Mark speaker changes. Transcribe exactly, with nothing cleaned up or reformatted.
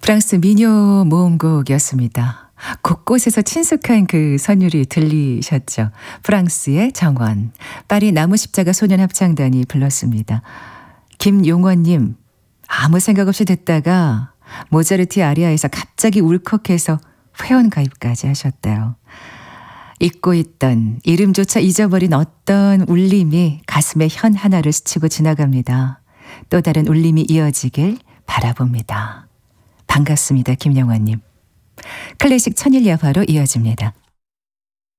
Speaker 1: 프랑스 민요 모음곡이었습니다. 곳곳에서 친숙한 그 선율이 들리셨죠. 프랑스의 정원, 파리 나무십자가 소년합창단이 불렀습니다. 김용원님, 아무 생각 없이 듣다가 모차르트 아리아에서 갑자기 울컥해서 회원가입까지 하셨대요. 잊고 있던 이름조차 잊어버린 어떤 울림이 가슴의 현 하나를 스치고 지나갑니다. 또 다른 울림이 이어지길 바라봅니다. 반갑습니다. 김영환님. 클래식 천일야화로 이어집니다.